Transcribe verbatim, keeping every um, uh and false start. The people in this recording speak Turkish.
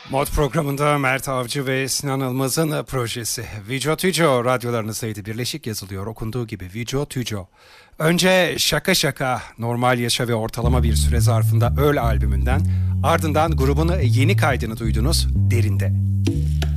Mod programında Mert Avcı ve Sinan Ilmaz'ın projesi Vico Tüco radyolarınızdaydı. Birleşik yazılıyor, okunduğu gibi Vico Tüco. Önce Şaka Şaka, Normal Yaşa ve Ortalama Bir Süre Zarfında Öl albümünden, ardından grubun yeni kaydını duydunuz, Derinde.